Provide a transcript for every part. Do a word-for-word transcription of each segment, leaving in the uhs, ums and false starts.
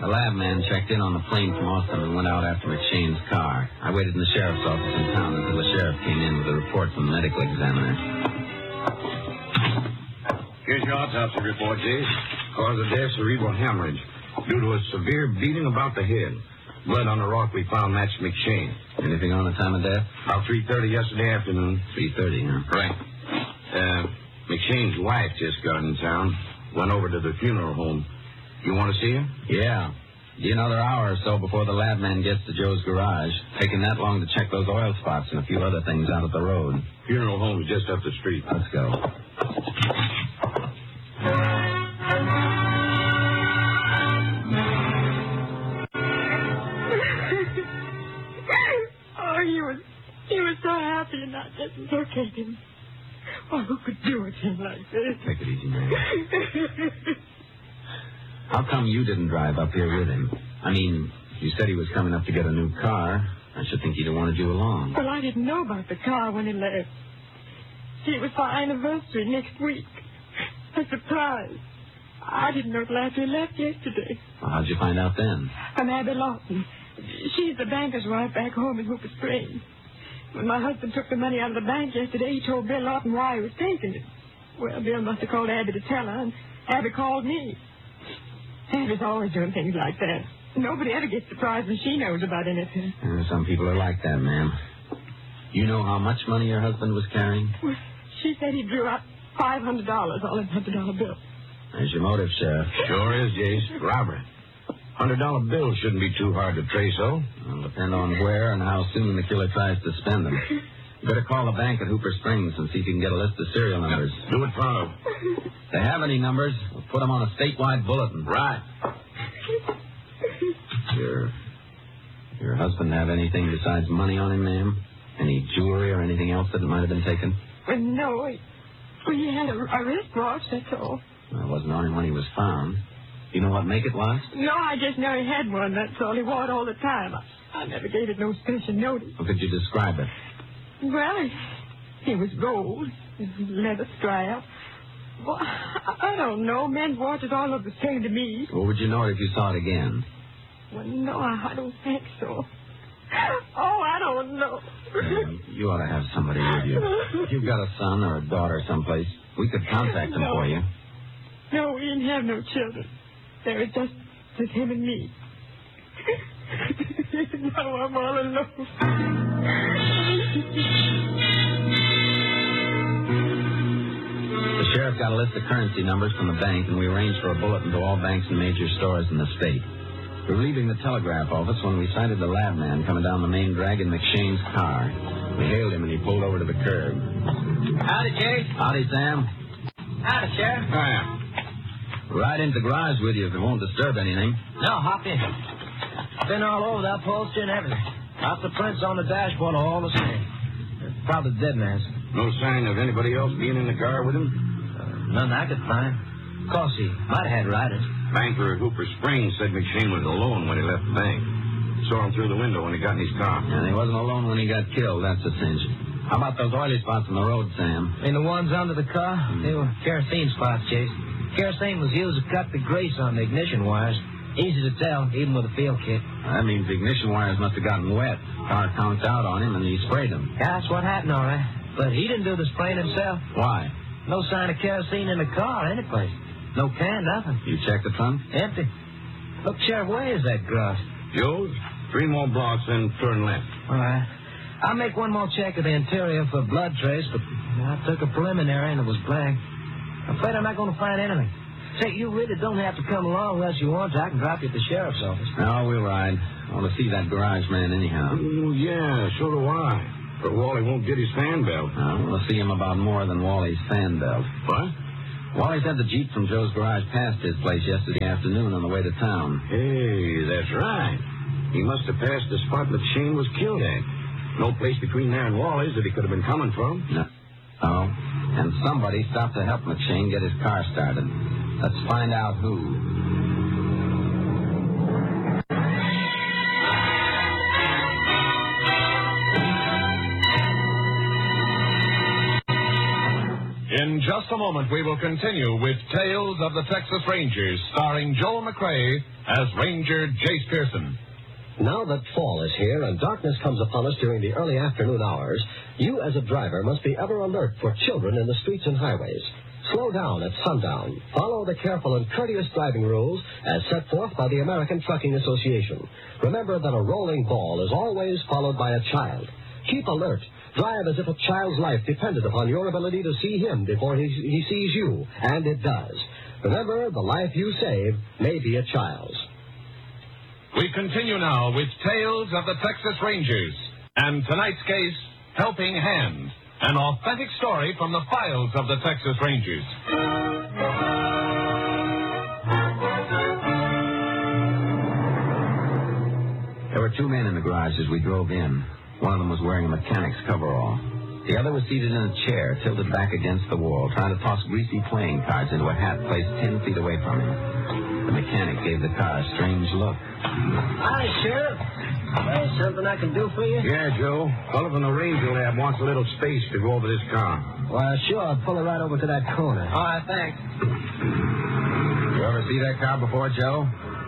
A lab man checked in on the plane from Austin and went out after McShane's car. I waited in the sheriff's office in town until the sheriff came in with a report from the medical examiner. Here's your autopsy report, Jace. Cause of death, cerebral hemorrhage. Due to a severe beating about the head. Blood on the rock we found matched McShane. Anything on the time of death? About three thirty yesterday afternoon. three thirty, huh? Right. Uh, McShane's wife just got in town. Went over to the funeral home. You want to see her? Yeah. Be another hour or so before the lab man gets to Joe's garage. Taking that long to check those oil spots and a few other things out at the road. Funeral home's just up the street. Let's go. Oh, he was, he was so happy and I just look at him. Oh, who could do a thing like this? Take it easy, man. How come you didn't drive up here with him? I mean, you said he was coming up to get a new car. I should think he'd have wanted you along. Well, I didn't know about the car when he left. See, it was for our anniversary next week. A surprise. I didn't know till after he left yesterday. Well, how'd you find out then? From Abby Lawson. She's the banker's wife back home in Hooper Springs. When my husband took the money out of the bank yesterday, he told Bill Lawton why he was taking it. Well, Bill must have called Abby to tell her, and Abby called me. Abby's always doing things like that. Nobody ever gets surprised when she knows about anything. Uh, some people are like that, ma'am. You know how much money your husband was carrying? Well, she said he drew out five hundred dollars, all in one hundred dollar bills. There's your motive, Sheriff. Sure is, Jace. Robbery. one hundred dollar bills shouldn't be too hard to trace, though. It'll depend on where and how soon the killer tries to spend them. You better call the bank at Hooper Springs and see if you can get a list of serial numbers. Do it pronto. If they have any numbers, we'll put them on a statewide bulletin. Right. Your, your husband have anything besides money on him, ma'am? Any jewelry or anything else that might have been taken? Well, no. He, well, he had a, a wristwatch, that's all. Well, it wasn't on him when he was found. You know what make it was? No, I just know he had one, that's all. He wore it all the time. I, I never gave it no special notice. How could you describe it? Well, he, he was gold, leather strap. Well, I, I don't know. Men's watches all look the same to me. Well, would you know it if you saw it again? Well, no, I, I don't think so. Oh, I don't know. Well, you ought to have somebody with you. If you've got a son or a daughter someplace, we could contact them no. for you. No, we didn't have no children. There was just, just him and me. Now I'm all alone. The sheriff got a list of currency numbers from the bank, and we arranged for a bulletin to all banks and major stores in the state. We were leaving the telegraph office when we sighted the lab man coming down the main drag in McShane's car. We hailed him, and he pulled over to the curb. Howdy, Jake. Howdy, Sam. Howdy, Sheriff. Hiya. Right into the garage with you if it won't disturb anything. No, hop in. Been all over the upholstery and everything. Lots of prints on the dashboard are all the same. They're probably dead man's. No sign of anybody else being in the car with him? Uh, none I could find. Of course, he might have had riders. Banker at Hooper Springs said McShane was alone when he left the bank. Saw him through the window when he got in his car. And he wasn't alone when he got killed, that's a cinch. How about those oily spots on the road, Sam? I mean, the ones under the car? Mm. They were kerosene spots, Chase. Kerosene was used to cut the grease on the ignition wires. Easy to tell, even with a field kit. That means the ignition wires must have gotten wet. Car counts out on him, and he sprayed them. Yeah, that's what happened, all right. But he didn't do the spraying himself. Why? No sign of kerosene in the car or anyplace. No can, nothing. You checked the trunk? Empty. Look, Sheriff, where is that grass? Joe's? Three more blocks, then turn left. All right. I'll make one more check of the interior for blood trace, but I took a preliminary and it was blank. I'm afraid I'm not going to find anything. Say, you really don't have to come along unless you want to. I can drop you at the sheriff's office. No, we'll ride. I want to see that garage man anyhow. Oh, yeah, so do I. But Wally won't get his fan belt. No, we'll see him about more than Wally's fan belt. What? Wally's had the Jeep from Joe's garage past his place yesterday afternoon on the way to town. Hey, that's right. He must have passed the spot that Shane was killed at. No place between there and Wally's that he could have been coming from. No. Oh, and somebody stopped to help McShane get his car started. Let's find out who. In just a moment, we will continue with Tales of the Texas Rangers, starring Joel McRae as Ranger Jace Pearson. Now that fall is here and darkness comes upon us during the early afternoon hours, you as a driver must be ever alert for children in the streets and highways. Slow down at sundown. Follow the careful and courteous driving rules as set forth by the American Trucking Association. Remember that a rolling ball is always followed by a child. Keep alert. Drive as if a child's life depended upon your ability to see him before he, he sees you, and it does. Remember, the life you save may be a child's. We continue now with Tales of the Texas Rangers, and tonight's case, Helping Hand, an authentic story from the files of the Texas Rangers. There were two men in the garage as we drove in. One of them was wearing a mechanic's coverall. The other was seated in a chair, tilted back against the wall, trying to toss greasy playing cards into a hat placed ten feet away from him. The mechanic gave the car a strange look. Hi, Sheriff. There's something I can do for you? Yeah, Joe. Fellow from the Ranger Lab wants a little space to go over this car. Well, sure. I'll pull it right over to that corner. All right, thanks. You ever see that car before, Joe?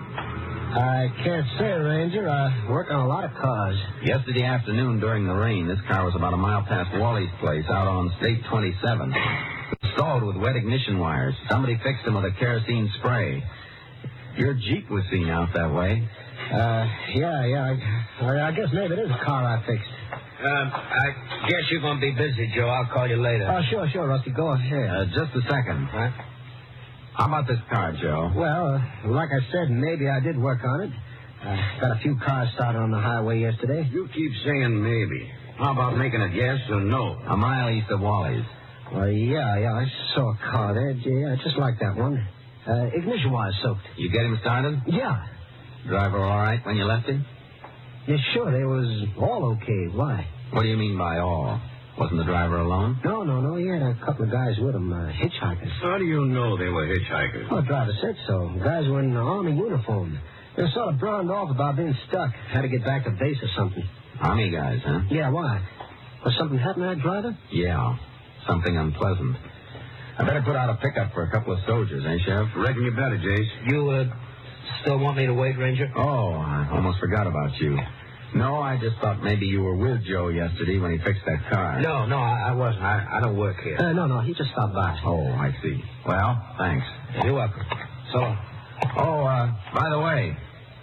I can't say, Ranger. I work on a lot of cars. Yesterday afternoon during the rain, this car was about a mile past Wally's place out on State twenty-seven. Stalled with wet ignition wires. Somebody fixed him with a kerosene spray. Your Jeep was seen out that way. Uh, yeah, yeah. I, I guess maybe it is a car I fixed. Um, I guess you're going to be busy, Joe. I'll call you later. Oh, sure, sure, Rusty. Go ahead. Uh, just a second. Huh? How about this car, Joe? Well, uh, like I said, maybe I did work on it. Uh, got a few cars started on the highway yesterday. You keep saying maybe. How about making a guess or no? A mile east of Wally's. Well, yeah, yeah, I saw a car there. Yeah, just like that one. Uh, ignition wire soaked. You get him started? Yeah. Driver all right when you left him? Yeah, sure, they was all okay. Why? What do you mean by all? Wasn't the driver alone? No, no, no. He had a couple of guys with him, uh, hitchhikers. How do you know they were hitchhikers? Well, the driver said so. Guys were in army uniform. They were sort of browned off about being stuck. Had to get back to base or something. Army guys, huh? Yeah, why? Was something happening to that driver? Yeah, something unpleasant. I better put out a pickup for a couple of soldiers, eh, Sheriff? Reckon you better, Jace. You, uh, still want me to wait, Ranger? Oh, I almost forgot about you. No, I just thought maybe you were with Joe yesterday when he fixed that car. No, no, I, I wasn't. I, I don't work here. Uh, no, no, he just stopped by. Oh, I see. Well, thanks. You're welcome. So long. Oh, uh, by the way,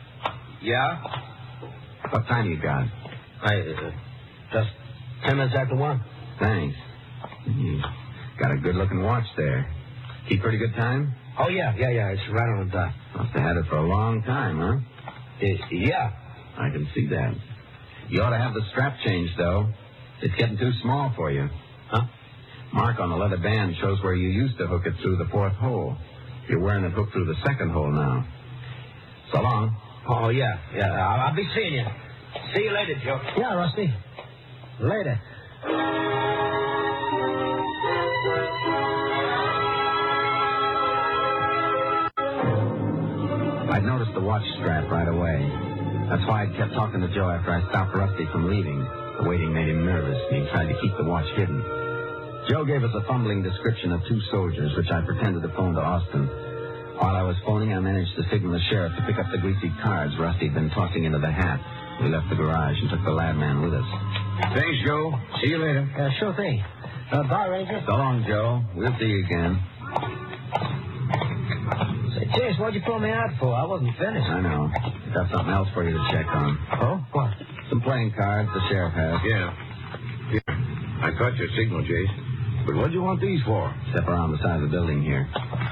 Yeah? what time you got? I, uh, just ten minutes after one. Thanks. You got a good-looking watch there. Keep pretty good time? Oh, yeah, yeah, yeah. It's right on the dot. Must have had it for a long time, huh? Uh, yeah. I can see that. You ought to have the strap changed, though. It's getting too small for you. Huh? Mark on the leather band shows where you used to hook it through the fourth hole. You're wearing it hooked through the second hole now. So long. Oh, yeah, yeah. I'll, I'll be seeing you. See you later, Joe. Yeah, Rusty. Later. I'd noticed the watch strap right away. That's why I kept talking to Joe after I stopped Rusty from leaving. The waiting made him nervous, and he tried to keep the watch hidden. Joe gave us a fumbling description of two soldiers, which I pretended to phone to Austin. While I was phoning, I managed to signal the sheriff to pick up the greasy cards Rusty had been tossing into the hat. We left the garage and took the lab man with us. Thanks, Joe. See you later. Uh, sure thing. Uh, bye, Ranger. So long, Joe. We'll see you again. Say, Chase, what'd you pull me out for? I wasn't finished. I know. Got something else for you to check on. Oh? What? Some playing cards the sheriff has. Yeah. Yeah. I caught your signal, Jace. But what'd you want these for? Step around the side of the building here.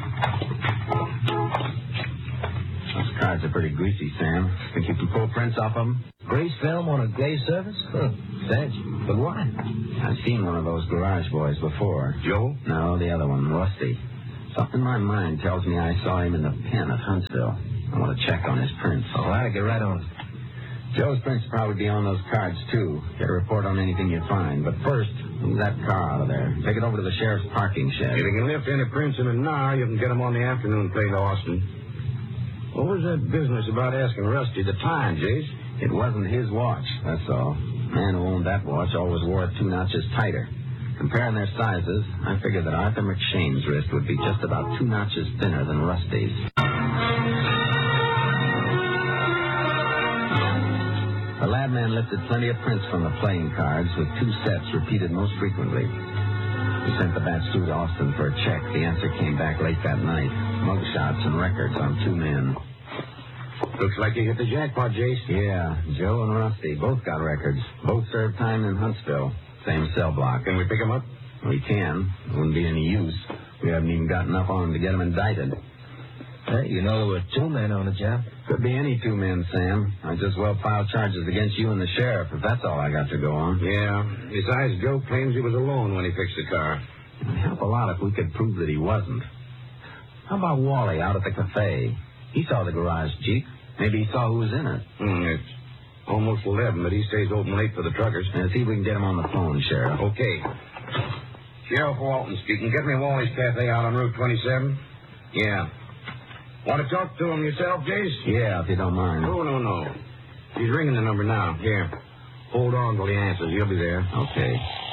Those cards are pretty greasy, Sam. Think you can pull prints off of them? Grease film on a glaze surface? Huh. Thanks. But why? I've seen one of those garage boys before. Joe? No, the other one, Rusty. Something in my mind tells me I saw him in the pen at Huntsville. I want to check on his prints. All right, I'll get right on it. Joe's prints will probably be on those cards, too. Get a report on anything you find. But first, move that car out of there. Take it over to the sheriff's parking shed. If you can lift any prints in it now, you can get them on the afternoon plane to Austin. What was that business about asking Rusty the time, Jace? It wasn't his watch, that's all. Man who owned that watch always wore it two notches tighter. Comparing their sizes, I figured that Arthur McShane's wrist would be just about two notches thinner than Rusty's. The lab man lifted plenty of prints from the playing cards with two sets repeated most frequently. He sent the batch through to Austin for a check. The answer came back late that night. Mugshots and records on two men. Looks like you hit the jackpot, Jace. Yeah, Joe and Rusty both got records. Both served time in Huntsville. Same cell block. Can we pick them up? We can. It wouldn't be any use. We haven't even got enough on them to get them indicted. Hey, you know there were two men on the job. Could be any two men, Sam. I just well file charges against you and the sheriff, if that's all I got to go on. Yeah. Besides, Joe claims he was alone when he fixed the car. It'd help a lot if we could prove that he wasn't. How about Wally out at the cafe? He saw the garage Jeep. Maybe he saw who was in it. Mm, it's almost eleven, but he stays open late for the truckers. Now, see if we can get him on the phone, Sheriff. Okay. Sheriff Walton speaking. Get me Wally's Cafe out on Route twenty-seven. Yeah. Want to talk to him yourself, Jace? Yeah, if you don't mind. No, no, no. He's ringing the number now. Here. Hold on till he answers. He'll be there. Okay.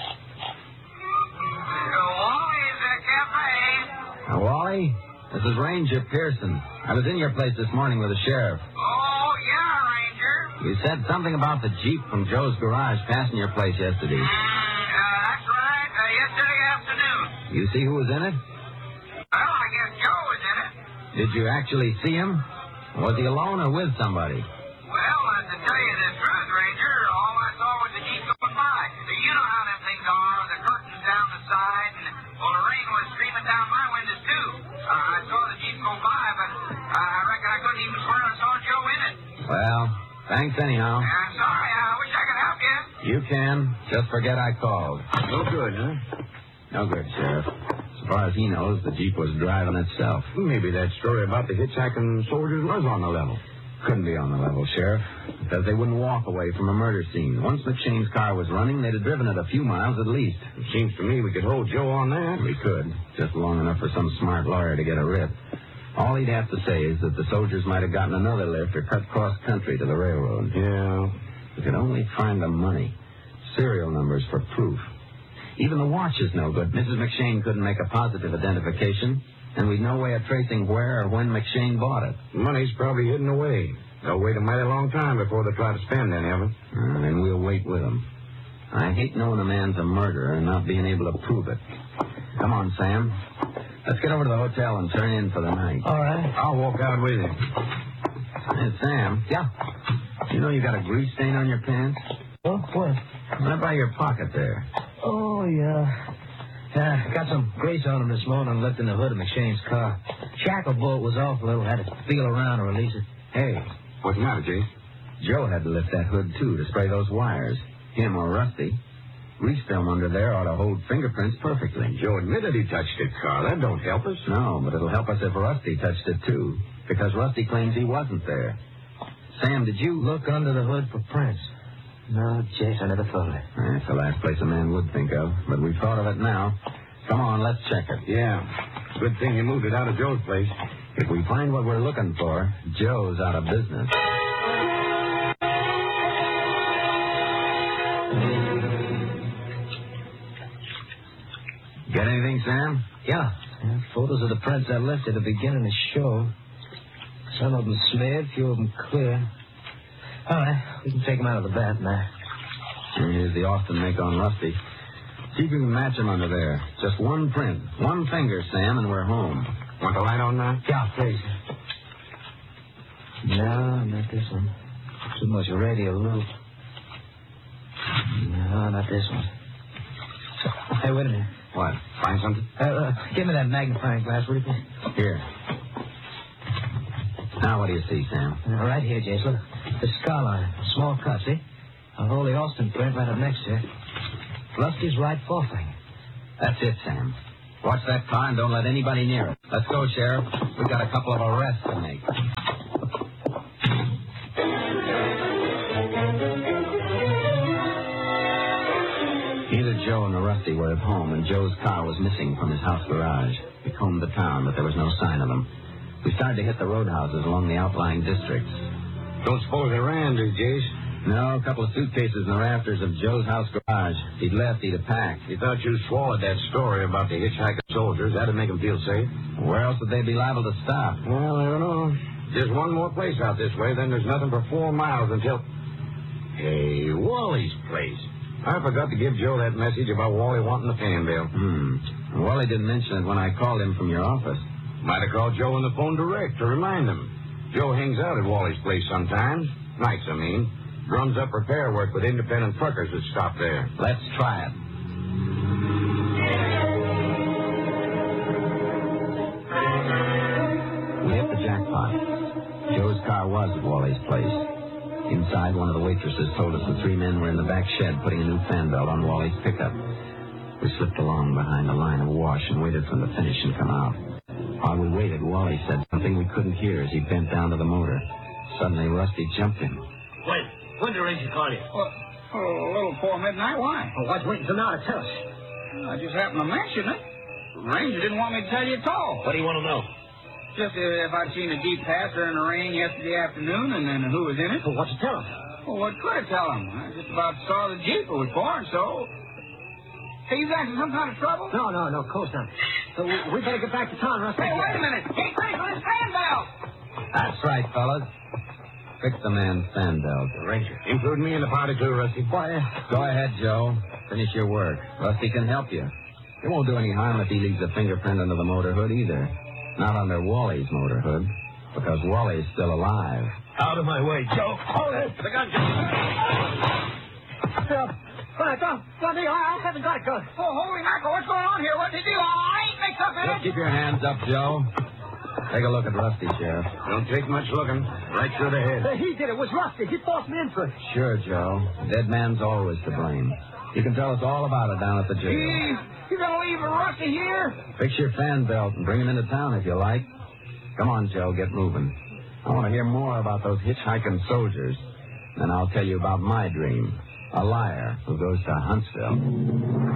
Wally's Cafe. Now, Wally, this is Ranger Pearson. I was in your place this morning with the sheriff. Oh, yeah, Ranger. You said something about the Jeep from Joe's garage passing your place yesterday. Mm, uh, that's right. Uh, yesterday afternoon. You see who was in it? Well, I guess Joe was in it. Did you actually see him? Was he alone or with somebody? Well, uh, to tell you the truth, Ranger, all I saw was the Jeep going by. Uh, you know how them things are, the curtains down the side, and, well, the rain was streaming down my windows, too. Uh, I saw the Jeep go by, but uh, I reckon I couldn't even swear I saw Joe in it. Well, thanks anyhow. Uh, I'm sorry. I wish I could help you. You can. Just forget I called. No good, huh? No good, Sheriff. As far as he knows, the Jeep was driving itself. Maybe that story about the hitchhiking soldiers was on the level. Couldn't be on the level, Sheriff, because they wouldn't walk away from a murder scene. Once McShane's car was running, they'd have driven it a few miles at least. It seems to me we could hold Joe on that. We could, just long enough for some smart lawyer to get a writ. All he'd have to say is that the soldiers might have gotten another lift or cut cross-country to the railroad. Yeah. We could only find the money. Serial numbers for proof. Even the watch is no good. Missus McShane couldn't make a positive identification, and we'd no way of tracing where or when McShane bought it. Money's probably hidden away. They'll wait a mighty long time before they try to spend any of it. And then we'll wait with them. I hate knowing a man's a murderer and not being able to prove it. Come on, Sam. Let's get over to the hotel and turn in for the night. All right. I'll walk out with you. Hey, Sam. Yeah. You know you got a grease stain on your pants? Oh, what? Right by your pocket there. Oh, yeah. Yeah, got some grease on him this morning and left in the hood of McShane's car. Shackle bolt was off a little. Had to feel around to release it. Hey, What's the matter, Jay? Joe had to lift that hood, too, to spray those wires. Him or Rusty. Grease film under there ought to hold fingerprints perfectly. Joe admitted he touched the car. That don't help us. No, but it'll help us if Rusty touched it, too. Because Rusty claims he wasn't there. Sam, did you... Look under the hood for prints. No, Jace, I never thought of it. That's the last place a man would think of, but we've thought of it now. Come on, let's check it. Yeah. Good thing you moved it out of Joe's place. If we find what we're looking for, Joe's out of business. Get anything, Sam? Yeah. yeah. Photos of the prints I left at the beginning of the show. Some of them smeared, few of them clear. All right, we can take them out of the bath now. And here's the Austin make on Rusty. See if you can match him under there. Just one print. One finger, Sam, and we're home. Want the light on now? Yeah, please. No, not this one. Too much radio loop. No, not this one. Hey, wait a minute. What? Find something? Uh, uh, give me that magnifying glass, will you please? Here. Now what do you see, Sam? Uh, right here, Jace. Look. The scar line. Small cut, see? I'll hold the Austin print right up next to it. Rusty's right forefinger. That's it, Sam. Watch that car and don't let anybody near it. Let's go, Sheriff. We've got a couple of arrests to make. Neither Joe nor Rusty were at home, and Joe's car was missing from his house garage. We combed the town, but there was no sign of them. We started to hit the roadhouses along the outlying districts. Don't suppose they ran, do you, Jace? No, a couple of suitcases in the rafters of Joe's house garage. If he'd left, he'd have packed. He thought you swallowed that story about the hitchhiking soldiers. That'd make him feel safe. Where else would they be liable to stop? Well, I don't know. Just one more place out this way, then there's nothing for four miles until... Hey, Wally's place. I forgot to give Joe that message about Wally wanting the fan belt. Hmm. Wally didn't mention it when I called him from your office. Might have called Joe on the phone direct to remind him. Joe hangs out at Wally's place sometimes. Nights, I mean. Drums up repair work with independent truckers that stop there. Let's try it. We hit the jackpot. Joe's car was at Wally's place. Inside, one of the waitresses told us the three men were in the back shed putting a new fan belt on Wally's pickup. We slipped along behind a line of wash and waited for them to finish and come out. While we waited, Wally said something we couldn't hear as he bent down to the motor. Suddenly, Rusty jumped in. Wait, when did Ranger call you? Well, oh, a little before midnight. Why? Oh, what's waiting till now to tell us? I just happened to mention it. Ranger didn't want me to tell you at all. What do you want to know? Just uh, if I'd seen a Jeep pass during the rain yesterday afternoon and then who was in it. Well, what you tell us? Well, what could I tell him? I just about saw the Jeep it was pouring, so... Hey, you guys in some kind of trouble? No, no, no, of course not. So we, we better get back to town, Rusty. Hey, wait a minute. He's ready for his fan belt. That's right, fellas. Fix the man's fan belt. Ranger. Include me in the party, too, Rusty. Why, go ahead, Joe. Finish your work. Rusty can help you. It won't do any harm if he leaves a fingerprint under the motor hood either. Not under Wally's motor hood, because Wally's still alive. Out of my way, Joe. Hold it. The gun, Joe. Phil. Well, don't, don't, I haven't got it, gun. Oh, holy mackerel, what's going on here? What did he do? I ain't mixed up in Just it. keep your hands up, Joe. Take a look at Rusty, Sheriff. Don't take much looking. Right through the head. Uh, he did it. It was Rusty. He forced me into it. Sure, Joe. Dead man's always to blame. You can tell us all about it down at the jail. He, you gonna leave Rusty here? Fix your fan belt and bring him into town if you like. Come on, Joe, get moving. I want to hear more about those hitchhiking soldiers. Then I'll tell you about my dream. A liar who goes to Huntsville.